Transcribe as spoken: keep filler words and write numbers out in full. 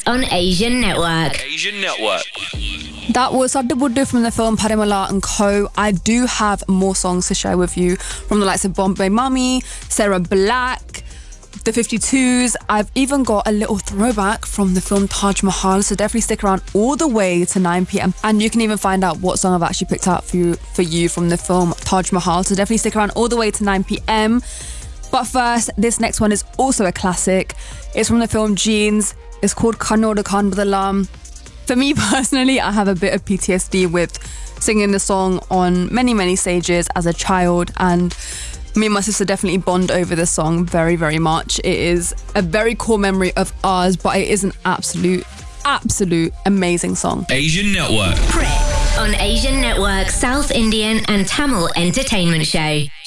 on Asian Network. Asian Network. That was Sadhu Buddha from the film Parimala and Co. I do have more songs to share with you from the likes of Bombay Mummy, Sarah Black, the fifty-twos. I've even got a little throwback from the film Taj Mahal, so definitely stick around all the way to nine p.m. and you can even find out what song I've actually picked out for you, for you from the film Taj Mahal, so definitely stick around all the way to nine p.m. But first, this next one is also a classic. It's from the film Jeans. It's called Kannada Khan Badalam. For me personally, I have a bit of P T S D with singing the song on many, many stages as a child, and me and my sister definitely bond over this song very, very much. It is a very core memory of ours, but it is an absolute, absolute amazing song. Asian Network. Prick on Asian Network, South Indian and Tamil Entertainment Show.